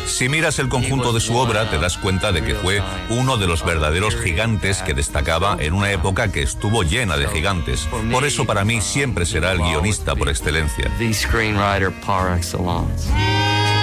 Si miras el conjunto de su obra, te das cuenta de que fue uno de los verdaderos gigantes que destacaba en una época que estuvo llena de gigantes. Por eso, para mí, siempre será el guionista por excelencia. The screenwriter par excellence.